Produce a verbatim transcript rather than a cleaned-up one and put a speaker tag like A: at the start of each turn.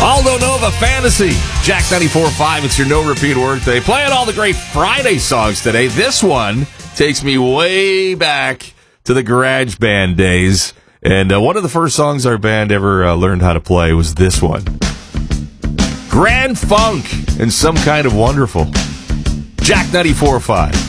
A: Aldo Nova Fantasy, Jack ninety-four point five. It's your no repeat workday. Playing all the great Friday songs today. This one takes me way back to the Garage Band days. And uh, one of the first songs our band ever uh, learned how to play was this one. Grand Funk and Some Kind of Wonderful. Jack ninety-four point five.